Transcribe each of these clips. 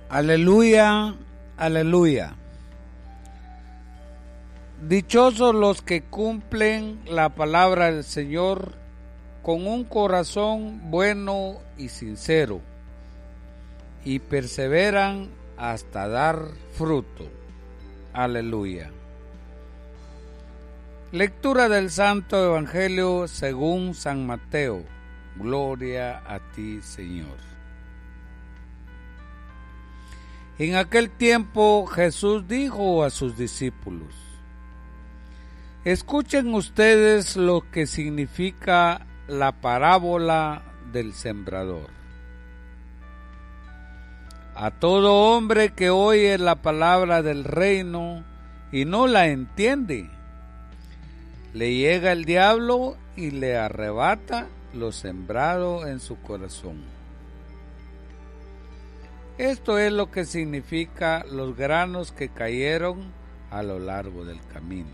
Aleluya, aleluya. Dichosos los que cumplen la palabra del Señor con un corazón bueno y sincero y perseveran hasta dar fruto. Aleluya. Lectura del Santo Evangelio según San Mateo. Gloria a ti, Señor. En aquel tiempo Jesús dijo a sus discípulos: escuchen ustedes lo que significa la parábola del sembrador. A todo hombre que oye la palabra del reino y no la entiende, le llega el diablo y le arrebata lo sembrado en su corazón. Esto es lo que significa los granos que cayeron a lo largo del camino.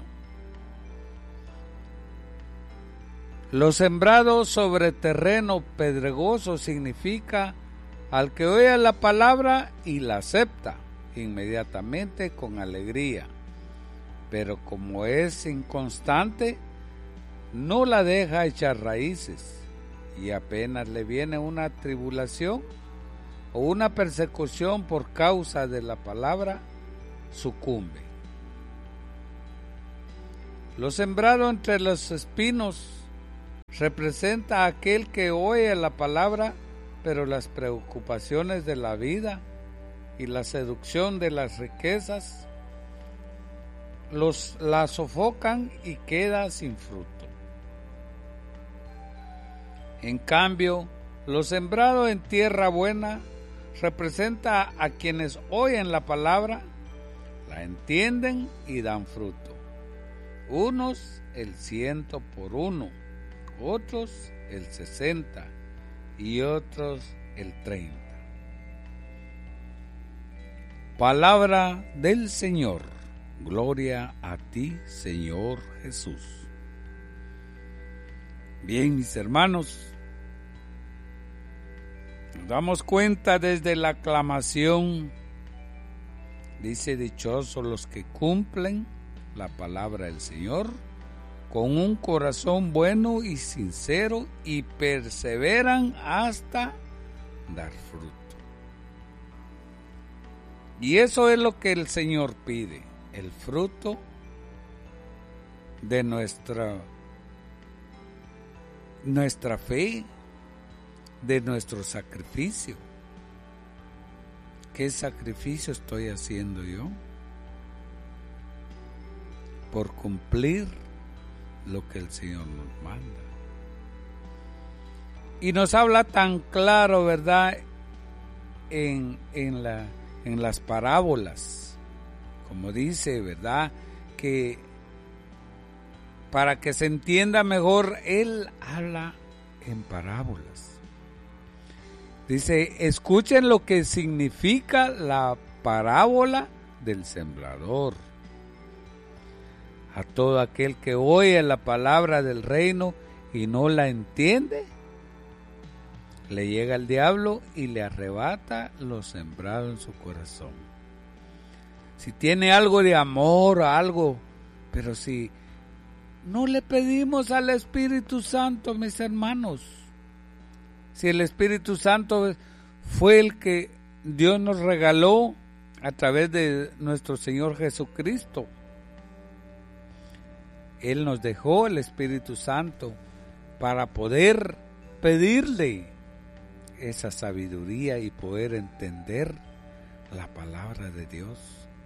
Lo sembrado sobre terreno pedregoso significa al que oye la palabra y la acepta inmediatamente con alegría, pero como es inconstante, no la deja echar raíces y apenas le viene una tribulación o una persecución por causa de la palabra, sucumbe. Lo sembrado entre los espinos representa a aquel que oye la palabra, pero las preocupaciones de la vida y la seducción de las riquezas la sofocan y queda sin fruto. En cambio, lo sembrado en tierra buena representa a quienes oyen la palabra, la entienden y dan fruto. Unos el 100 por uno, otros el 60 y otros el 30. Palabra del Señor. Gloria a ti, Señor Jesús. Bien, mis hermanos, nos damos cuenta desde la aclamación, dice: dichosos los que cumplen la palabra del Señor con un corazón bueno y sincero y perseveran hasta dar fruto. Y eso es lo que el Señor pide, el fruto de nuestra fe, de nuestro sacrificio. ¿Qué sacrificio estoy haciendo yo por cumplir lo que el Señor nos manda? Y nos habla tan claro, ¿verdad?, en las parábolas, como dice, ¿verdad?, que para que se entienda mejor, Él habla en parábolas. Dice: escuchen lo que significa la parábola del sembrador. A todo aquel que oye la palabra del reino y no la entiende, le llega el diablo y le arrebata lo sembrado en su corazón. Si tiene algo de amor o algo, pero si no le pedimos al Espíritu Santo, mis hermanos, si el Espíritu Santo fue el que Dios nos regaló a través de nuestro Señor Jesucristo, Él nos dejó el Espíritu Santo para poder pedirle esa sabiduría y poder entender la palabra de Dios.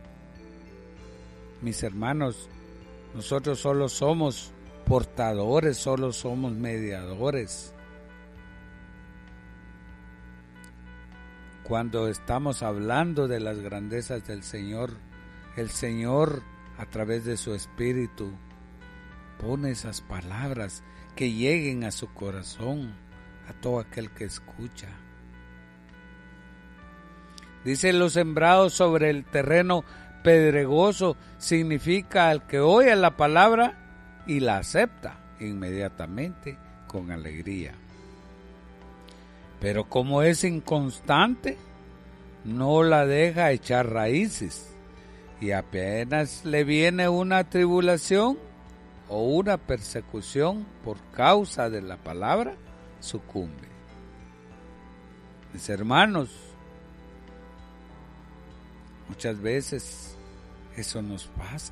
Mis hermanos, nosotros solo somos portadores, solo somos mediadores. Cuando estamos hablando de las grandezas del Señor, el Señor, a través de su Espíritu, pone esas palabras que lleguen a su corazón, a todo aquel que escucha. Dice: los sembrados sobre el terreno pedregoso significa al que oye la palabra y la acepta inmediatamente con alegría. Pero como es inconstante, no la deja echar raíces, y apenas le viene una tribulación o una persecución por causa de la palabra, sucumbe. Mis hermanos, muchas veces eso nos pasa.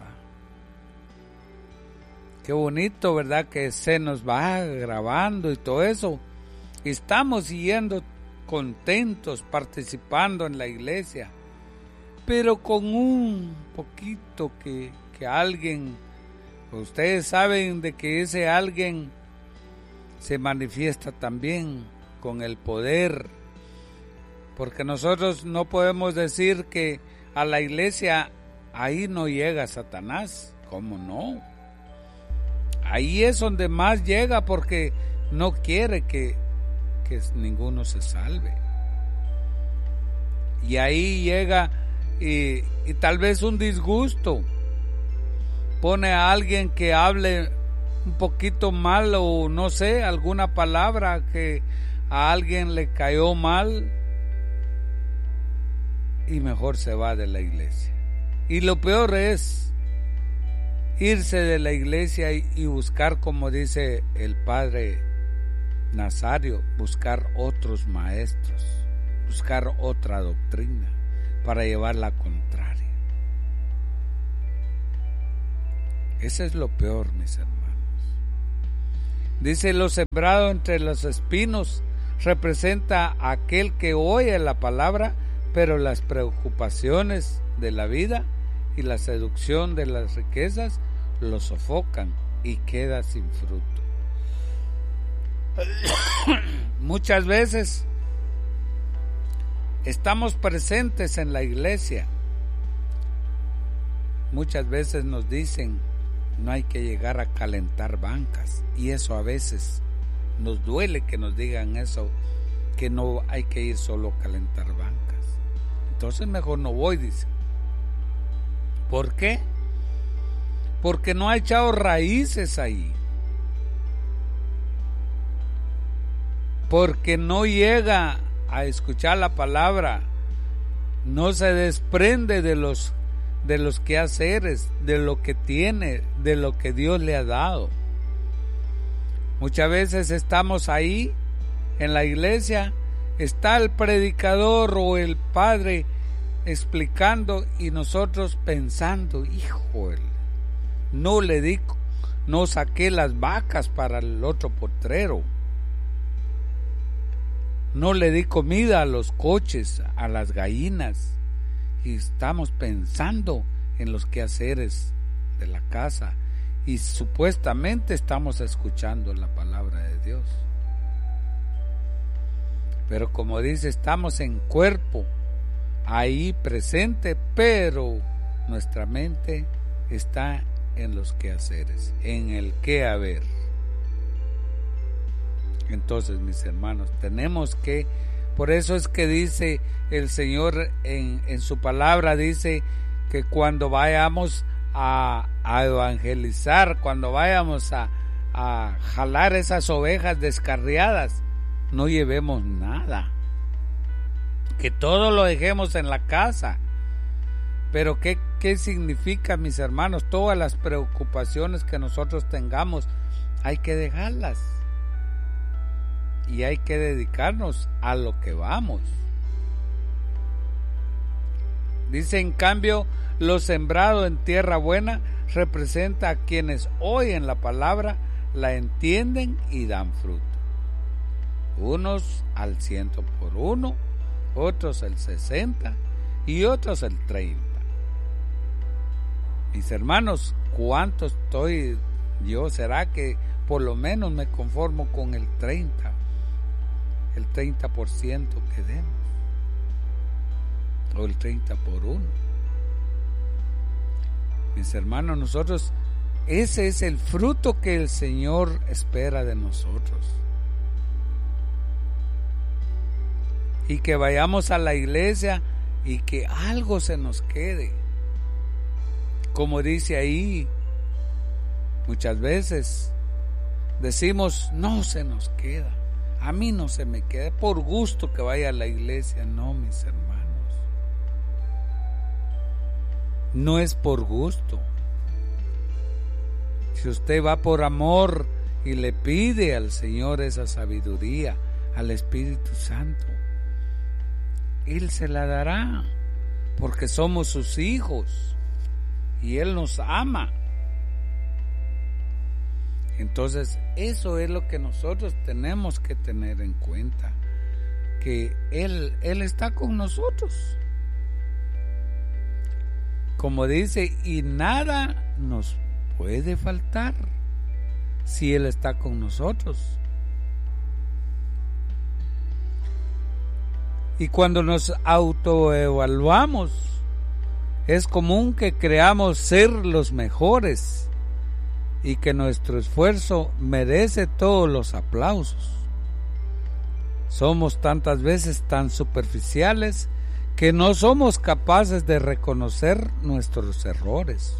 Qué bonito, ¿verdad? Que se nos va grabando y todo eso. Y estamos yendo contentos, participando en la iglesia. Pero con un poquito que alguien, ustedes saben de que ese alguien se manifiesta también con el poder. Porque nosotros no podemos decir que a la iglesia ahí no llega Satanás. ¿Cómo no? Ahí es donde más llega porque no quiere que ninguno se salve. Y ahí llega y tal vez un disgusto. Pone a alguien que hable un poquito mal o no sé, alguna palabra que a alguien le cayó mal y mejor se va de la iglesia. Y lo peor es irse de la iglesia y buscar, como dice el padre Nazario, buscar otros maestros, buscar otra doctrina para llevar la contraria. Ese es lo peor, mis hermanos. Dice: lo sembrado entre los espinos representa a aquel que oye la palabra, pero las preocupaciones de la vida y la seducción de las riquezas lo sofocan y queda sin fruto. Muchas veces estamos presentes en la iglesia. Muchas veces nos dicen: no hay que llegar a calentar bancas, y eso a veces nos duele que nos digan eso, que no hay que ir solo a calentar bancas. Entonces mejor no voy, dice. ¿Por qué? Porque no ha echado raíces ahí. Porque no llega a escuchar la palabra, no se desprende de los quehaceres, de lo que tiene, de lo que Dios le ha dado. Muchas veces estamos ahí en la iglesia, está el predicador o el padre explicando y nosotros pensando: híjole, no saqué las vacas para el otro potrero, no le di comida a los coches, a las gallinas. Y estamos pensando en los quehaceres de la casa y supuestamente estamos escuchando la palabra de Dios. Pero como dice, estamos en cuerpo, ahí presente, pero nuestra mente está en los quehaceres, en el qué haber. Entonces, mis hermanos, tenemos que, por eso es que dice el Señor en su palabra, dice que cuando vayamos a evangelizar, cuando vayamos a jalar esas ovejas descarriadas, no llevemos nada, que todo lo dejemos en la casa. Pero ¿qué significa, mis hermanos? Todas las preocupaciones que nosotros tengamos hay que dejarlas y hay que dedicarnos a lo que vamos. Dice: en cambio, lo sembrado en tierra buena representa a quienes oyen la palabra, la entienden y dan fruto. Unos al 100 por uno, otros el 60 y otros el 30. Mis hermanos, ¿cuánto estoy yo? ¿Será que por lo menos me conformo con el 30%, el 30% que demos? O el 30 por 1. Mis hermanos, nosotros, ese es el fruto que el Señor espera de nosotros. Y que vayamos a la iglesia y que algo se nos quede. Como dice ahí, muchas veces decimos: no se nos queda, a mí no se me queda, por gusto que vaya a la iglesia. No, mis hermanos, no es por gusto. Si usted va por amor y le pide al Señor esa sabiduría, al Espíritu Santo, Él se la dará, porque somos sus hijos y Él nos ama. Entonces, eso es lo que nosotros tenemos que tener en cuenta, que Él está con nosotros. Como dice, y nada nos puede faltar si Él está con nosotros. Y cuando nos autoevaluamos, es común que creamos ser los mejores y que nuestro esfuerzo merece todos los aplausos. Somos tantas veces tan superficiales que no somos capaces de reconocer nuestros errores.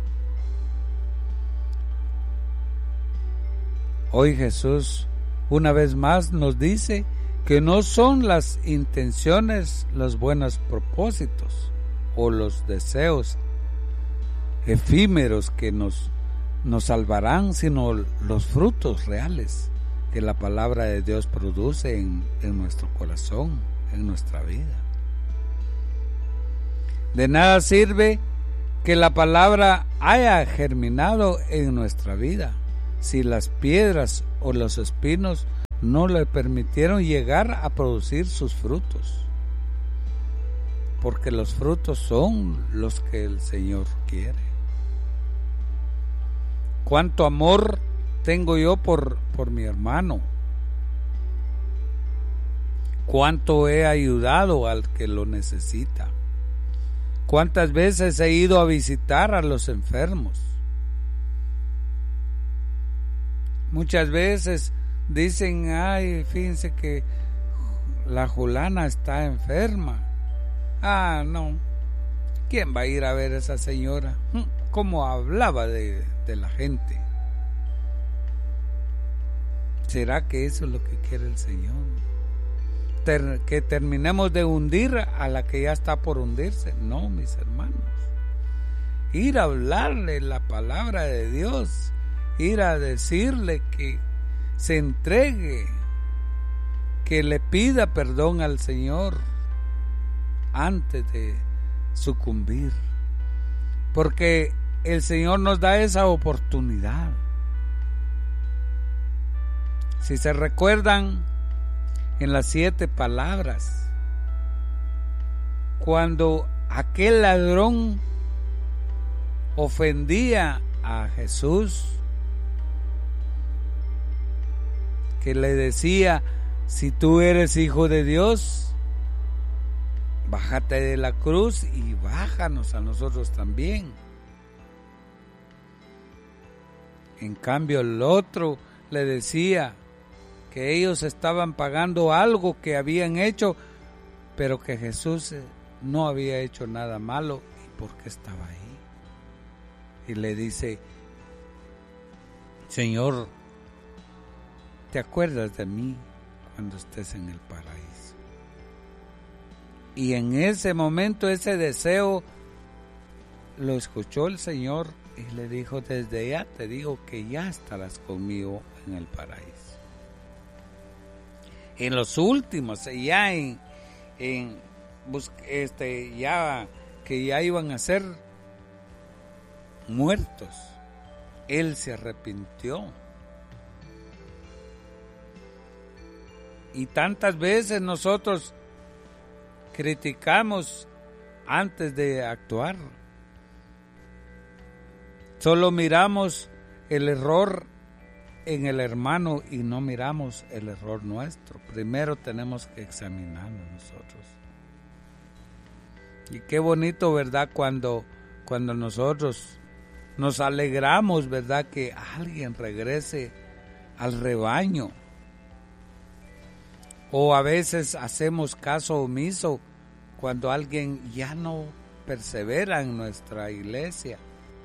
Hoy Jesús una vez más nos dice que no son las intenciones, los buenos propósitos o los deseos efímeros que nos salvarán, sino los frutos reales que la palabra de Dios produce en nuestro corazón, en nuestra vida. De nada sirve que la palabra haya germinado en nuestra vida si las piedras o los espinos no le permitieron llegar a producir sus frutos, porque los frutos son los que el Señor quiere. Cuánto amor tengo yo por mi hermano, cuánto he ayudado al que lo necesita, cuántas veces he ido a visitar a los enfermos. Muchas veces dicen, ay, fíjense que la fulana está enferma. Ah, no, ¿quién va a ir a ver a esa señora? ¿Cómo hablaba de la gente? ¿Será que eso es lo que quiere el Señor? Que terminemos de hundir a la que ya está por hundirse. No, mis hermanos. Ir a hablarle la palabra de Dios, ir a decirle que se entregue, que le pida perdón al Señor antes de sucumbir, porque el Señor nos da esa oportunidad. Si se recuerdan en las 7 palabras, cuando aquel ladrón ofendía a Jesús, que le decía, si tú eres hijo de Dios, bájate de la cruz y bájanos a nosotros también. En cambio el otro le decía que ellos estaban pagando algo que habían hecho, pero que Jesús no había hecho nada malo, y por qué estaba ahí. Y le dice, Señor, ¿te acuerdas de mí cuando estés en el paraíso? Y en ese momento, ese deseo lo escuchó el Señor y le dijo, desde ya te digo que ya estarás conmigo en el paraíso. En los últimos, ya ya que ya iban a ser muertos, Él se arrepintió. Y tantas veces nosotros criticamos antes de actuar. Solo miramos el error en el hermano y no miramos el error nuestro. Primero tenemos que examinarnos nosotros. Y qué bonito, ¿verdad? Cuando nosotros nos alegramos, ¿verdad? Que alguien regrese al rebaño. O a veces hacemos caso omiso cuando alguien ya no persevera en nuestra iglesia.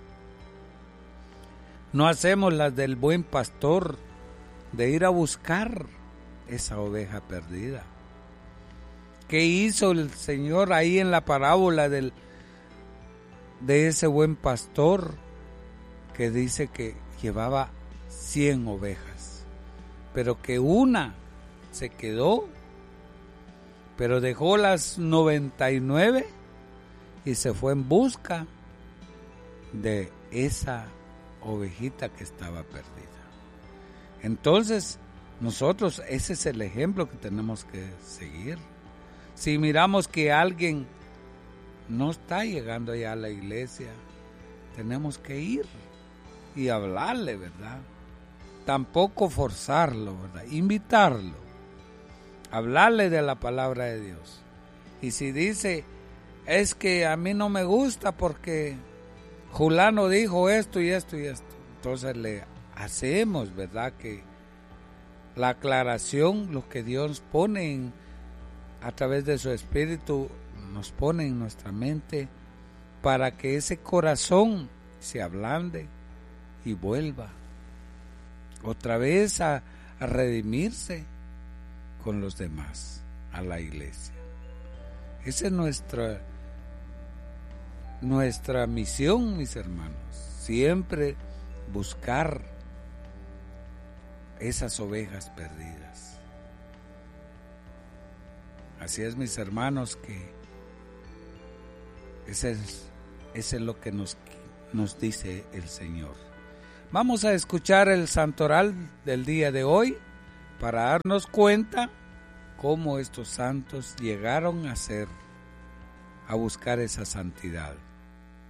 No hacemos las del buen pastor, de ir a buscar esa oveja perdida. ¿Qué hizo el Señor ahí en la parábola del de ese buen pastor que dice que llevaba 100 ovejas, pero que una se quedó, pero dejó las 99 y se fue en busca de esa ovejita que estaba perdida. Entonces, nosotros, ese es el ejemplo que tenemos que seguir. Si miramos que alguien no está llegando ya a la iglesia, tenemos que ir y hablarle, ¿verdad? Tampoco forzarlo, ¿verdad? Invitarlo, hablarle de la palabra de Dios. Y si dice, es que a mí no me gusta porque Julano dijo esto y esto y esto, entonces le hacemos, ¿verdad? Que la aclaración, lo que Dios pone a través de su Espíritu, nos pone en nuestra mente para que ese corazón se ablande y vuelva otra vez a redimirse con los demás, a la iglesia. Esa es nuestra misión, mis hermanos, siempre buscar esas ovejas perdidas. Así es, mis hermanos, que ese es lo que nos dice el Señor. Vamos a escuchar el santoral del día de hoy para darnos cuenta cómo estos santos llegaron a buscar esa santidad.